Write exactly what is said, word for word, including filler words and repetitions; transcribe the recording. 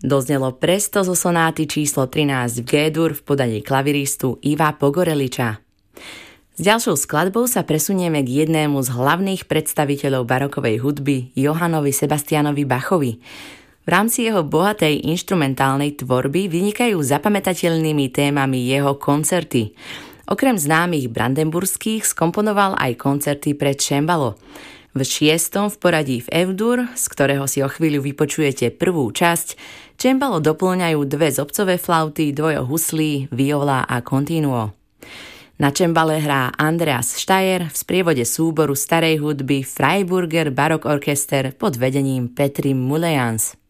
Doznelo Presto zo sonáty číslo trinásť v G-dur v podaní klaviristu Iva Pogoreliča. S ďalšou skladbou sa presunieme k jednému z hlavných predstaviteľov barokovej hudby, Johannovi Sebastianovi Bachovi. V rámci jeho bohatej inštrumentálnej tvorby vynikajú zapamätateľnými témami jeho koncerty. Okrem známych brandenburských skomponoval aj koncerty pre cembalo. V šiestom v poradí v F-dur, z ktorého si o chvíľu vypočujete prvú časť, cembalo doplňajú dve zobcové flauty, dvojo huslí, viola a continuo. Na cembale hrá Andreas Steyr v sprievode súboru starej hudby Freiburger Barock Orchester pod vedením Petri Mullejans.